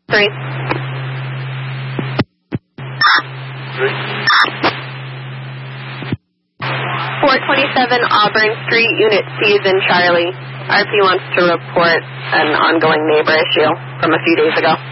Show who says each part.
Speaker 1: 3. 427 Auburn Street, Unit C is in Charlie. RP wants to report an ongoing neighbor issue from a few days ago.